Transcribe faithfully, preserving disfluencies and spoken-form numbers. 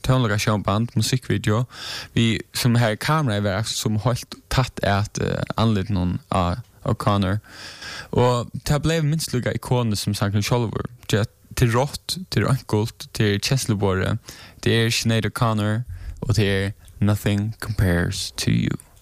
tonlaga showband, musikvideo, vi som här kamera är som helt tatt att uh, anled någon av O'Connor. Och det blev minst lika ikoner som sanken själver. Till rått, till enkelt, till känsloborre. Det är Sinead O'Connor och det är Nothing Compares to You.